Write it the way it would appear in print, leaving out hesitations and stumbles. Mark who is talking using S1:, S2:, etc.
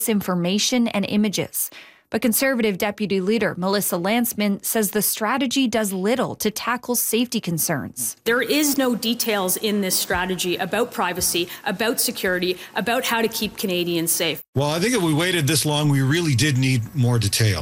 S1: information and images. But Conservative Deputy Leader Melissa Lantsman says the strategy does little to tackle safety concerns.
S2: There is no details in this strategy about privacy, about security, about how to keep Canadians safe.
S3: Well, I think if we waited this long, we really did need more detail.